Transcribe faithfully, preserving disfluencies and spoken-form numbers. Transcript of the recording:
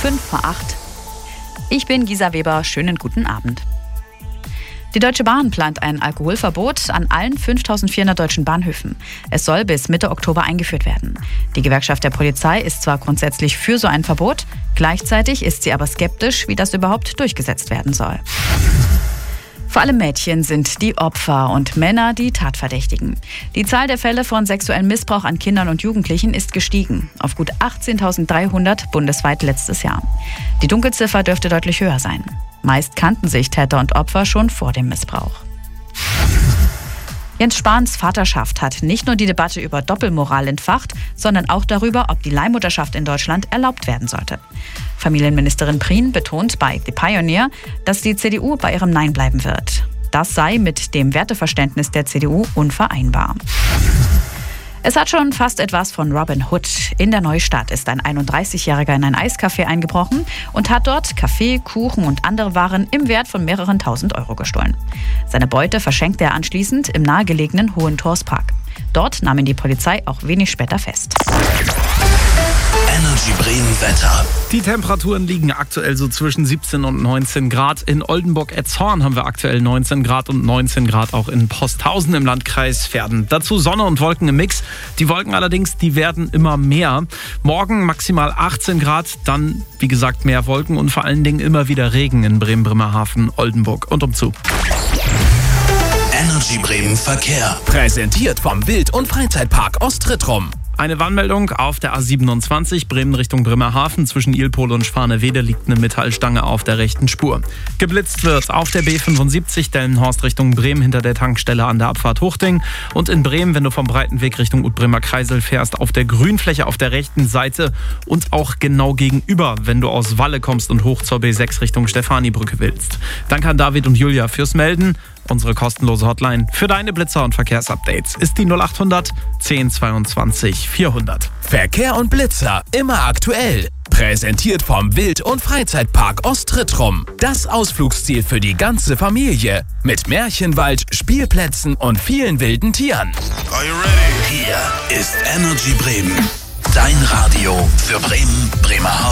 fünf vor acht. Ich bin Gisa Weber, schönen guten Abend. Die Deutsche Bahn plant ein Alkoholverbot an allen fünftausendvierhundert deutschen Bahnhöfen. Es soll bis Mitte Oktober eingeführt werden. Die Gewerkschaft der Polizei ist zwar grundsätzlich für so ein Verbot, gleichzeitig ist sie aber skeptisch, wie das überhaupt durchgesetzt werden soll. Vor allem Mädchen sind die Opfer und Männer die Tatverdächtigen. Die Zahl der Fälle von sexuellem Missbrauch an Kindern und Jugendlichen ist gestiegen, auf gut achtzehntausenddreihundert bundesweit letztes Jahr. Die Dunkelziffer dürfte deutlich höher sein. Meist kannten sich Täter und Opfer schon vor dem Missbrauch. Jens Spahns Vaterschaft hat nicht nur die Debatte über Doppelmoral entfacht, sondern auch darüber, ob die Leihmutterschaft in Deutschland erlaubt werden sollte. Familienministerin Prien betont bei The Pioneer, dass die C D U bei ihrem Nein bleiben wird. Das sei mit dem Werteverständnis der C D U unvereinbar. Es hat schon fast etwas von Robin Hood. In der Neustadt ist ein einunddreißigjähriger in ein Eiscafé eingebrochen und hat dort Kaffee, Kuchen und andere Waren im Wert von mehreren tausend Euro gestohlen. Seine Beute verschenkte er anschließend im nahegelegenen Hohentors-Park. Dort nahm ihn die Polizei auch wenig später fest. Energy Bremen Wetter. Die Temperaturen liegen aktuell so zwischen siebzehn und neunzehn Grad. In Oldenburg-Etzhorn haben wir aktuell neunzehn Grad und neunzehn Grad auch in Posthausen im Landkreis Verden. Dazu Sonne und Wolken im Mix. Die Wolken allerdings, die werden immer mehr. Morgen maximal achtzehn Grad, dann wie gesagt mehr Wolken und vor allen Dingen immer wieder Regen in Bremen, Bremerhaven, Oldenburg und umzu. Energy Bremen Verkehr. Präsentiert vom Wild- und Freizeitpark Ostrittrum. Eine Warnmeldung auf der A siebenundzwanzig, Bremen Richtung Bremerhaven. Zwischen Ilpol und Schwanewede liegt eine Metallstange auf der rechten Spur. Geblitzt wird auf der B fünfundsiebzig, Delmenhorst Richtung Bremen hinter der Tankstelle an der Abfahrt Hochding. Und in Bremen, wenn du vom Breitenweg Richtung Utbremer Kreisel fährst, auf der Grünfläche auf der rechten Seite und auch genau gegenüber, wenn du aus Walle kommst und hoch zur B sechs Richtung Stefanibrücke willst. Danke an David und Julia fürs Melden. Unsere kostenlose Hotline für deine Blitzer- und Verkehrsupdates ist die null achthundert zehn zweiundzwanzig vierhundert. Verkehr und Blitzer immer aktuell. Präsentiert vom Wild- und Freizeitpark Ostrittrum. Das Ausflugsziel für die ganze Familie. Mit Märchenwald, Spielplätzen und vielen wilden Tieren. Are you ready? Hier ist Energy Bremen. Dein Radio für Bremen, Bremerhaven.